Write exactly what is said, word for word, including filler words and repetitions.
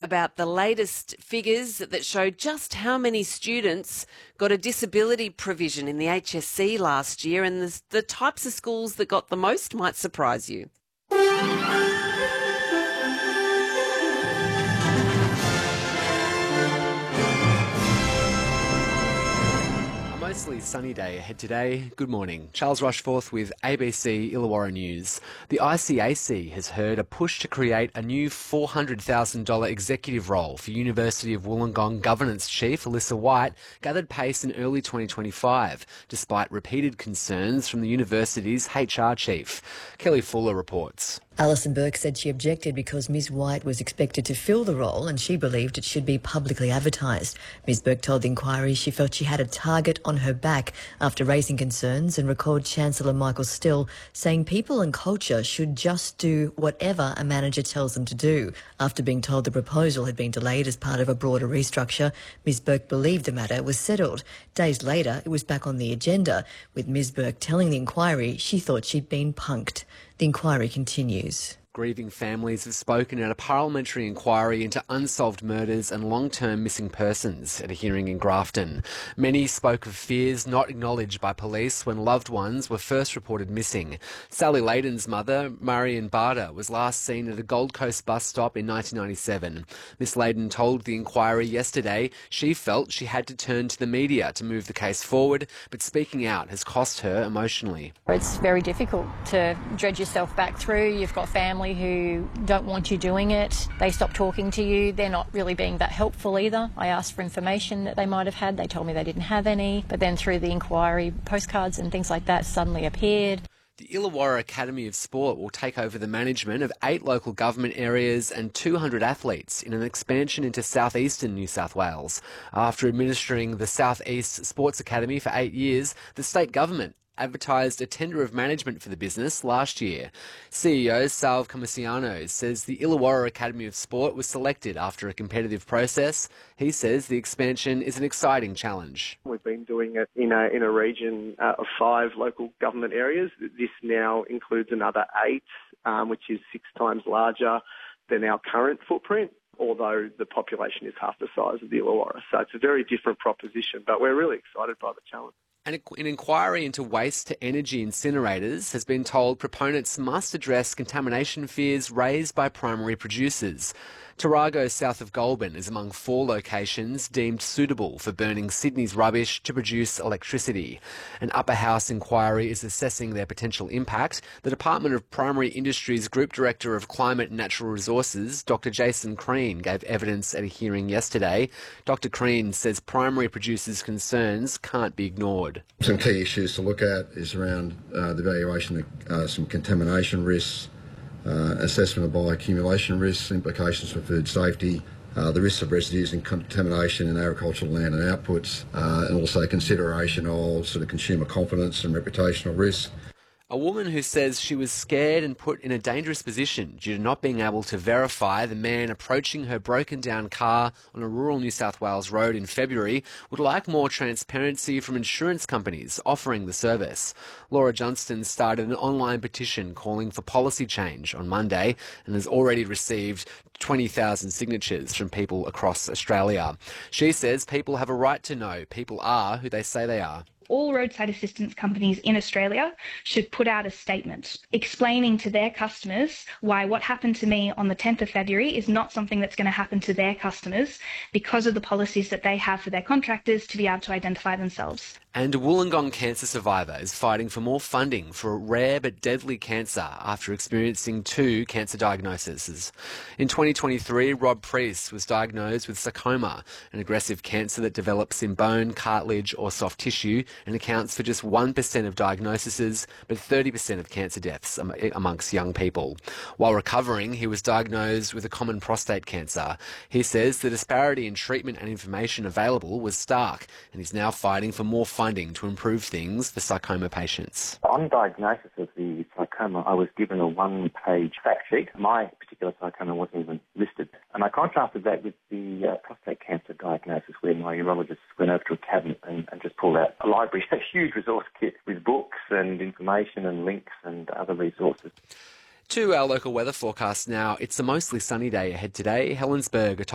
about the latest figures that show just how many students got a disability provision in the H S C last year, and the, the types of schools that got the most might surprise you. Mostly sunny day ahead today. Good morning. Charles Rushforth with A B C Illawarra News. The I C A C has heard a push to create a new four hundred thousand dollars executive role for University of Wollongong Governance Chief Alyssa White gathered pace in early twenty twenty-five, despite repeated concerns from the university's H R chief. Kelly Fuller reports. Alison Burke said she objected because Ms White was expected to fill the role and she believed it should be publicly advertised. Ms Burke told the inquiry she felt she had a target on her back after raising concerns and recalled Chancellor Michael Still saying people and culture should just do whatever a manager tells them to do. After being told the proposal had been delayed as part of a broader restructure, Ms Burke believed the matter was settled. Days later, it was back on the agenda, with Ms Burke telling the inquiry she thought she'd been punked. The inquiry continues. Grieving families have spoken at a parliamentary inquiry into unsolved murders and long-term missing persons at a hearing in Grafton. Many spoke of fears not acknowledged by police when loved ones were first reported missing. Sally Layden's mother, Marion Barter, was last seen at a Gold Coast bus stop in nineteen ninety-seven. Miss Layden told the inquiry yesterday she felt she had to turn to the media to move the case forward, but speaking out has cost her emotionally. It's very difficult to dredge yourself back through. You've got family who don't want you doing it. They stop talking to you. They're not really being that helpful either. I asked for information that they might have had. They told me they didn't have any. But then through the inquiry, postcards and things like that suddenly appeared. The Illawarra Academy of Sport will take over the management of eight local government areas and two hundred athletes in an expansion into southeastern New South Wales. After administering the South East Sports Academy for eight years, the state government advertised a tender of management for the business last year. C E O Salve Comisiano says the Illawarra Academy of Sport was selected after a competitive process. He says the expansion is an exciting challenge. We've been doing it in a, in a region uh, of five local government areas. This now includes another eight, um, which is six times larger than our current footprint, although the population is half the size of the Illawarra. So it's a very different proposition, but we're really excited by the challenge. An inquiry into waste to energy incinerators has been told proponents must address contamination fears raised by primary producers. Tarago, south of Goulburn, is among four locations deemed suitable for burning Sydney's rubbish to produce electricity. An upper house inquiry is assessing their potential impact. The Department of Primary Industries Group Director of Climate and Natural Resources, Doctor Jason Crean, gave evidence at a hearing yesterday. Doctor Crean says primary producers' concerns can't be ignored. Some key issues to look at is around uh, the evaluation of uh, some contamination risks, Uh, assessment of bioaccumulation risks, implications for food safety, uh, the risks of residues and contamination in agricultural land and outputs, uh, and also consideration of sort of consumer confidence and reputational risks. A woman who says she was scared and put in a dangerous position due to not being able to verify the man approaching her broken-down car on a rural New South Wales road in February would like more transparency from insurance companies offering the service. Laura Johnston started an online petition calling for policy change on Monday and has already received twenty thousand signatures from people across Australia. She says people have a right to know people are who they say they are. All roadside assistance companies in Australia should put out a statement explaining to their customers why what happened to me on the tenth of February is not something that's going to happen to their customers because of the policies that they have for their contractors to be able to identify themselves. And a Wollongong cancer survivor is fighting for more funding for a rare but deadly cancer after experiencing two cancer diagnoses. In twenty twenty-three, Rob Priest was diagnosed with sarcoma, an aggressive cancer that develops in bone, cartilage or soft tissue and accounts for just one percent of diagnoses but thirty percent of cancer deaths amongst young people. While recovering, he was diagnosed with a common prostate cancer. He says the disparity in treatment and information available was stark, and he's now fighting for more funding to improve things for sarcoma patients. On diagnosis of the sarcoma, I was given a one-page fact sheet. My particular sarcoma wasn't even listed. And I contrasted that with the uh, prostate cancer diagnosis, where my urologist went over to a cabinet and, and just pulled out a library, a huge resource kit with books and information and links and other resources. To our local weather forecast now, it's a mostly sunny day ahead today. Helensburgh,